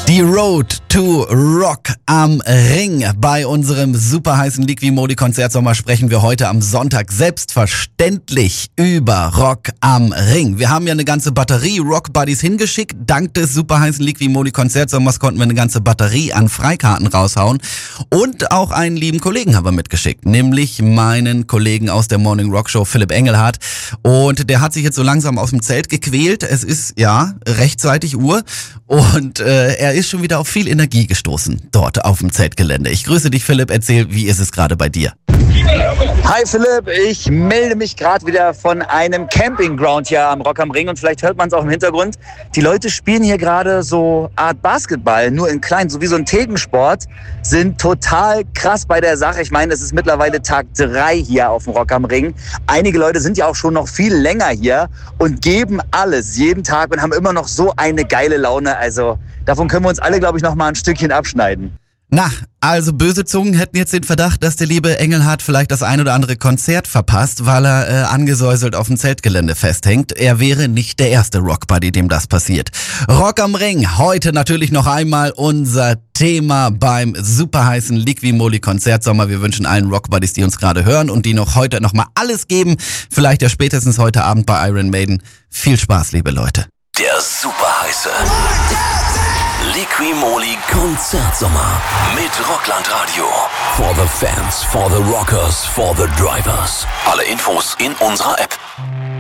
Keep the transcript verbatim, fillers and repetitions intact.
Die Road to Rock am Ring. Bei unserem super heißen Liqui-Moly-Konzertsommer sprechen wir heute am Sonntag selbstverständlich über Rock am Ring. Wir haben ja eine ganze Batterie Rock Buddies hingeschickt. Dank des super heißen Liqui-Moly-Konzertsommers konnten wir eine ganze Batterie an Freikarten raushauen. Und auch einen lieben Kollegen haben wir mitgeschickt, nämlich meinen Kollegen aus der Morning Rock Show, Philipp Engelhardt. Und der hat sich jetzt so langsam aus dem Zelt gequält. Es ist, ja, rechtzeitig Uhr. Und äh, er ist schon wieder auf viel Energie gestoßen, dort auf dem Zeltgelände. Ich grüße dich, Philipp. Erzähl, wie ist es gerade bei dir? Hi Philipp, ich melde mich gerade wieder von einem Campingground hier am Rock am Ring und vielleicht hört man es auch im Hintergrund. Die Leute spielen hier gerade so Art Basketball, nur in klein, so wie so ein Thekensport, sind total krass bei der Sache. Ich meine, es ist mittlerweile Tag drei hier auf dem Rock am Ring. Einige Leute sind ja auch schon noch viel länger hier und geben alles jeden Tag und haben immer noch so eine geile Laune. Also davon können wir uns alle, glaube ich, noch mal ein Stückchen abschneiden. Na, also böse Zungen hätten jetzt den Verdacht, dass der liebe Engelhardt vielleicht das ein oder andere Konzert verpasst, weil er äh, angesäuselt auf dem Zeltgelände festhängt. Er wäre nicht der erste Rockbuddy, dem das passiert. Rock am Ring, heute natürlich noch einmal unser Thema beim super heißen Liqui-Moly-Konzertsommer. Wir wünschen allen Rockbuddies, die uns gerade hören und die noch heute noch mal alles geben, vielleicht ja spätestens heute Abend bei Iron Maiden. Viel Spaß, liebe Leute. Der super heiße Liqui-Moly Konzertsommer mit Rockland Radio. For the fans, for the rockers, for the drivers. Alle Infos in unserer App.